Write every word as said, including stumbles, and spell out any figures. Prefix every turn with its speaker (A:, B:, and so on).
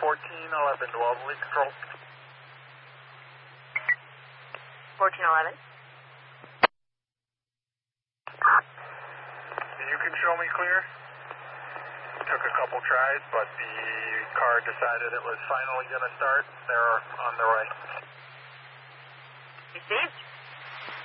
A: fourteen eleven to Albany Control.
B: fourteen eleven.
A: You can show me clear. Took a couple tries, but the car decided it was finally going to start. They're on the right.
B: Received.